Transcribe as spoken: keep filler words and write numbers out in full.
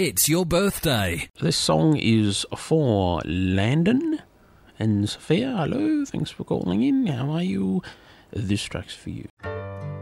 it's your birthday. This song is for Landon and Sophia. Hello, thanks for calling in. How are you? This track's for you.